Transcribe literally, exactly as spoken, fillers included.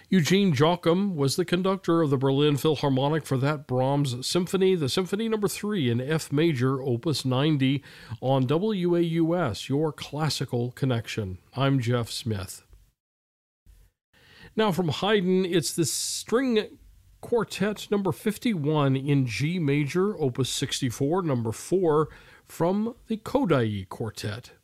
Eugene Joachim was the conductor of the Berlin Philharmonic for that Brahms symphony, the Symphony Number three in F major, Opus ninety, on W A U S, your classical connection. I'm Jeff Smith. Now from Haydn, it's the String Quartet Number fifty-one in G major, Opus sixty-four, Number four, from the Kodály Quartet.